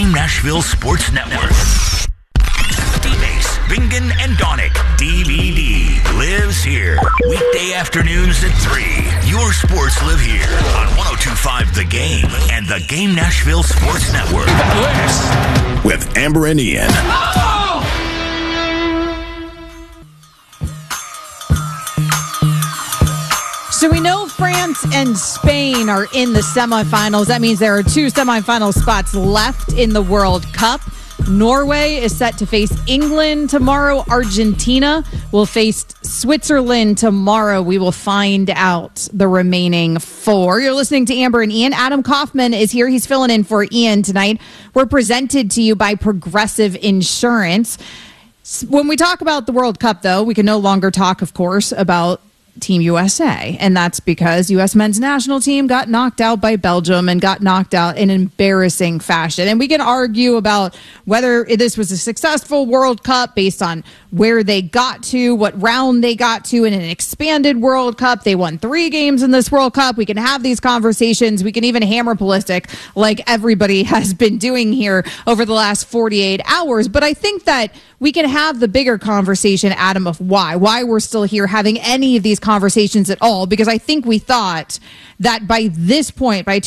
Game Nashville Sports Network. D-Base, Bingen, and Donick, DVD, lives here. Weekday afternoons at 3. Your sports live here on 102.5 The Game and the Game Nashville Sports Network. With Amber and Ian. So we know France and Spain are in the semifinals. That means there are 2 semifinal spots left in the World Cup. Norway is set to face England tomorrow. Argentina will face Switzerland tomorrow. We will find out the remaining 4. You're listening to Amber and Ian. Adam Kaufman is here. He's filling in for Ian tonight. We're presented to you by Progressive Insurance. When we talk about the World Cup, though, we can no longer talk, of course, about Team USA, and that's because U.S. men's national team got knocked out by Belgium and got knocked out in embarrassing fashion. And we can argue about whether this was a successful World Cup based on where they got to, what round they got to in an expanded World Cup. They won 3 games in this World Cup. We can have these conversations. We can even hammer Pulisic like everybody has been doing here over the last 48 hours. But I think that we can have the bigger conversation, Adam, of why we're still here having any of these conversations at all, because I think we thought that by this point, by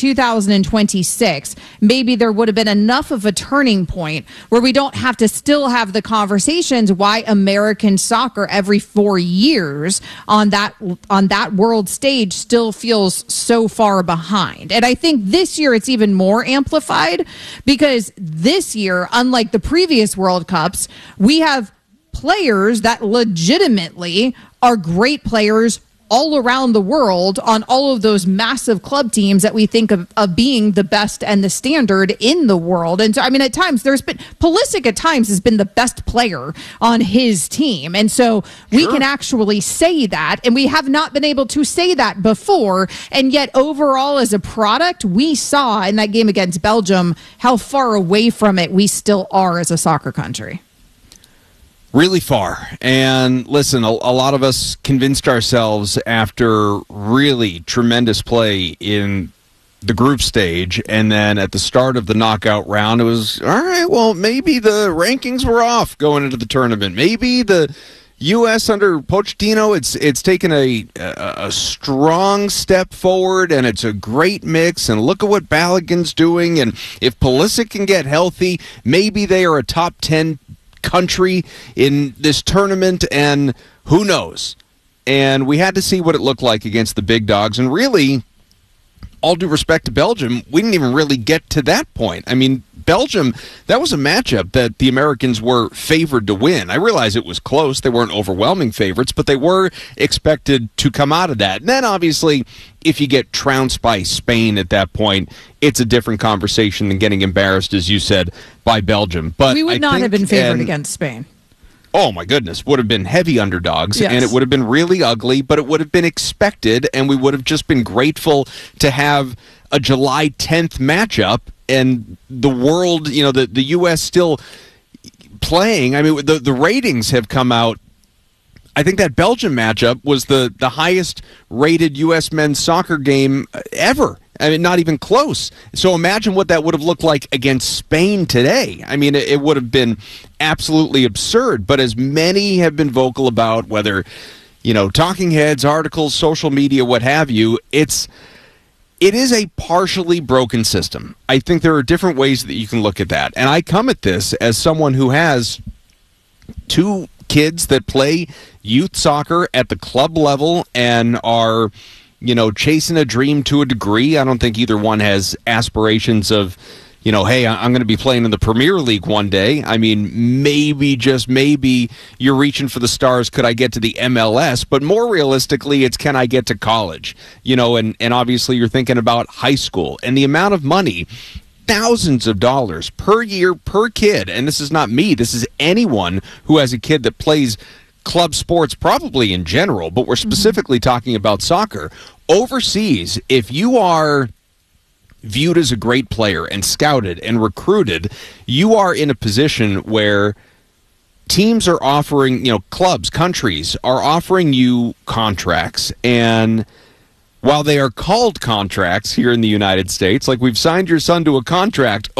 2026, maybe there would have been enough of a turning point where we don't have to still have the conversations why American soccer every 4 years on that world stage still feels so far behind. And I think this year it's even more amplified because this year, unlike the previous World Cups, we have players that legitimately are great players all around the world on all of those massive club teams that we think of being the best and the standard in the world. And so, I mean, at times Pulisic at times has been the best player on his team. And so we can actually say that, and we have not been able to say that before. And yet overall as a product, we saw in that game against Belgium how far away from it we still are as a soccer country. Really far. And listen, a lot of us convinced ourselves after really tremendous play in the group stage, and then at the start of the knockout round, it was, all right, well, maybe the rankings were off going into the tournament. Maybe the U.S. under Pochettino, it's taken a strong step forward, and it's a great mix, and look at what Balogun's doing, and if Pulisic can get healthy, maybe they are a top 10 country in this tournament, and who knows? And we had to see what it looked like against the big dogs, and really, all due respect to Belgium, we didn't even really get to that point. I mean, Belgium, that was a matchup that the Americans were favored to win. I realize it was close. They weren't overwhelming favorites, but they were expected to come out of that. And then, obviously, if you get trounced by Spain at that point, it's a different conversation than getting embarrassed, as you said, by Belgium. But we would not have been favored against Spain. Oh, my goodness, would have been heavy underdogs, yes. And it would have been really ugly, but it would have been expected, and we would have just been grateful to have a July 10th matchup, and the world, you know, the U.S. still playing. I mean, the ratings have come out. I think that Belgium matchup was the highest-rated U.S. men's soccer game ever. I mean, not even close. So imagine what that would have looked like against Spain today. I mean, it would have been absolutely absurd. But as many have been vocal about, whether, you know, talking heads, articles, social media, what have you, it is a partially broken system. I think there are different ways that you can look at that. And I come at this as someone who has 2 kids that play youth soccer at the club level and are, you know, chasing a dream to a degree. I don't think either one has aspirations of, you know, hey, I'm going to be playing in the Premier League one day. I mean, maybe, just maybe, you're reaching for the stars. Could I get to the MLS? But more realistically, it's can I get to college? You know, and obviously you're thinking about high school. And the amount of money, thousands of dollars per year per kid, and this is not me, this is anyone who has a kid that plays club sports, probably in general, but we're specifically talking about soccer. Overseas, if you are viewed as a great player and scouted and recruited, you are in a position where teams are offering, you know, clubs, countries are offering you contracts. And while they are called contracts here in the United States, like we've signed your son to a contract,